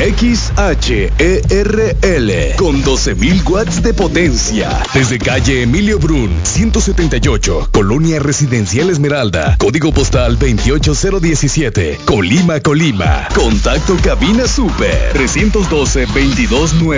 XHERL con 12,000 watts de potencia. Desde calle Emilio Brun, 178, Colonia Residencial Esmeralda, código postal 28017, Colima, Colima. Contacto cabina super 312-229.